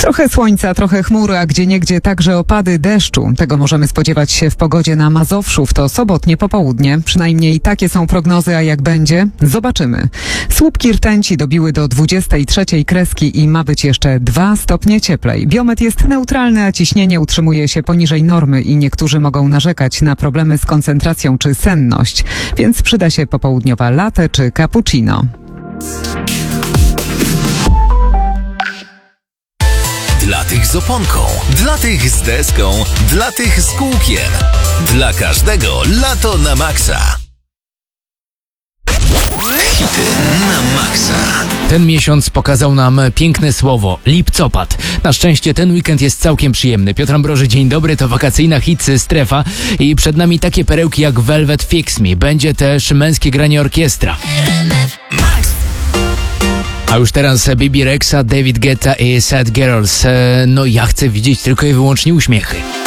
Trochę słońca, trochę chmur, a gdzieniegdzie także opady deszczu. Tego możemy spodziewać się w pogodzie na Mazowszu w to sobotnie popołudnie. Przynajmniej takie są prognozy, a jak będzie? Zobaczymy. Słupki rtęci dobiły do 23 kreski i ma być jeszcze 2 stopnie cieplej. Biometr jest neutralny, a ciśnienie utrzymuje się poniżej normy i niektórzy mogą narzekać na problemy z koncentracją czy senność. Więc przyda się popołudniowa latte czy cappuccino. Dla tych z oponką, dla tych z deską, dla tych z kółkiem. Dla każdego lato na maksa. Hity na maksa. Ten miesiąc pokazał nam piękne słowo – lipcopad. Na szczęście ten weekend jest całkiem przyjemny. Piotr Ambroży, dzień dobry, to wakacyjna hit strefa i przed nami takie perełki jak Velvet Fix Me. Będzie też męskie granie orkiestra. A już teraz Bibi Rexha, David Guetta i Sad Girls. No ja chcę widzieć tylko i wyłącznie uśmiechy.